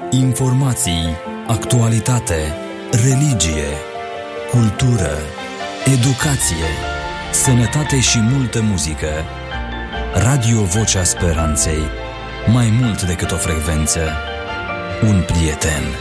Informații, actualitate, religie, cultură, educație, sănătate și multă muzică. Radio Vocea Speranței. Mai mult decât o frecvență, un prieten.